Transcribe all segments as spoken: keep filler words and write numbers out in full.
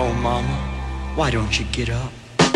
Oh, mama, why don't you get up?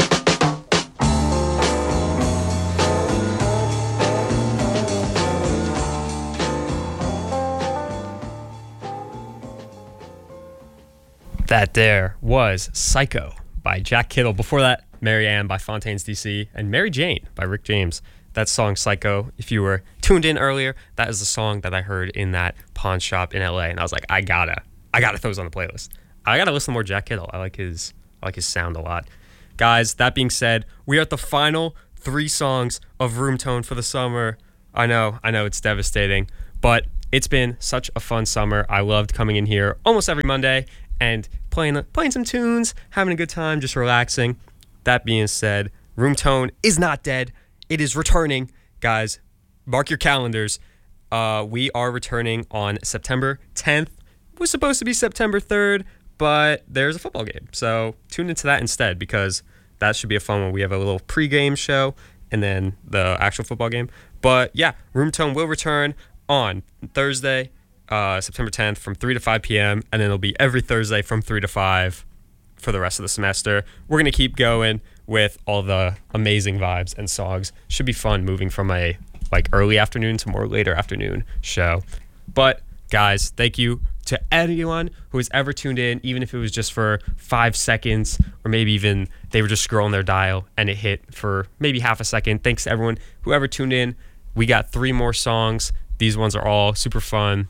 That there was Psycho by Jack Kittle. Before that, Mary Ann by Fontaines D C and Mary Jane by Rick James. That song Psycho, if you were tuned in earlier, that is the song that I heard in that pawn shop in L A, and I was like, I gotta, I gotta throw those on the playlist. I gotta listen to more Jack Kittle. I like his, I like his sound a lot. Guys, that being said, we are at the final three songs of Room Tone for the summer. I know, I know it's devastating, but it's been such a fun summer. I loved coming in here almost every Monday and playing playing some tunes, having a good time, just relaxing. That being said, Room Tone is not dead. It is returning. Guys, mark your calendars. Uh, we are returning on September tenth. It was supposed to be September third, but there's a football game. So tune into that instead, because that should be a fun one. We have a little pregame show and then the actual football game. But yeah, Room Tone will return on Thursday, Uh, September tenth from three to five p.m. and then it'll be every Thursday from three to five for the rest of the semester. We're going to keep going with all the amazing vibes and songs. Should be fun moving from a like early afternoon to more later afternoon show. But guys, thank you to anyone who has ever tuned in, even if it was just for five seconds or maybe even they were just scrolling their dial and it hit for maybe half a second. Thanks to everyone who ever tuned in. We got three more songs. These ones are all super fun.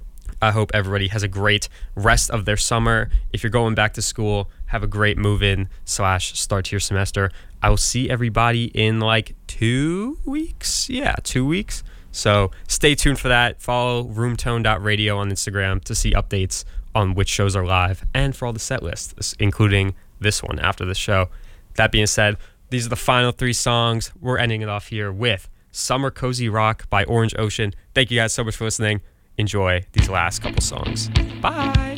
I hope everybody has a great rest of their summer. If you're going back to school, have a great move-in slash start to your semester. I will see everybody in like two weeks. Yeah, two weeks. So stay tuned for that. Follow roomtone dot radio on Instagram to see updates on which shows are live and for all the set lists, including this one after the show. That being said, these are the final three songs. We're ending it off here with Summer Cozy Rock by Orange Ocean. Thank you guys so much for listening. Enjoy these last couple songs. Bye.